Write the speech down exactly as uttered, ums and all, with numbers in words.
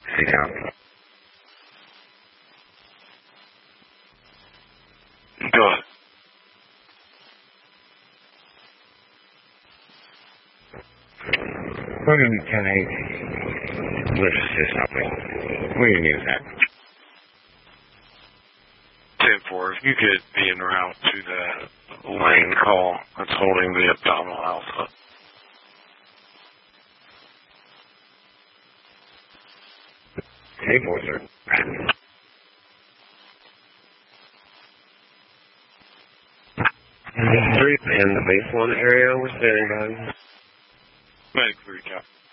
Yeah. Go ahead. We're going to ten eight. Let's just something. We can use that. ten four, if you could be en route to the lane call that's holding the abdominal alpha. Hey, four, sir. Three in the base one area, we're standing by. Medic recap.